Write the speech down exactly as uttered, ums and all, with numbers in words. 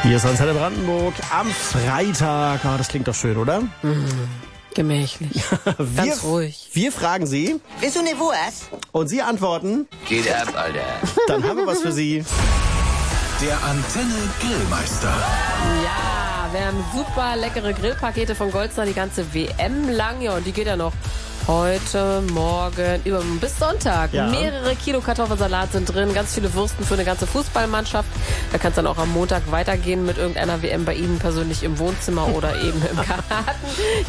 Hier ist Antenne Brandenburg am Freitag. Ah, das klingt doch schön, oder? Mm, gemächlich. wir, Ganz ruhig. Wir fragen Sie. Bist du ne Wurst? Und Sie antworten. Geht ab, Alter. Dann haben wir was für Sie. Der Antenne Grillmeister. Ja, wir haben super leckere Grillpakete von Goldstar die ganze W M lang. Ja, und die geht ja noch heute, morgen, über bis Sonntag. Ja. Mehrere Kilo Kartoffelsalat sind drin, ganz viele Würsten für eine ganze Fußballmannschaft. Da kann es dann auch am Montag weitergehen mit irgendeiner W M bei Ihnen persönlich im Wohnzimmer oder eben im Garten.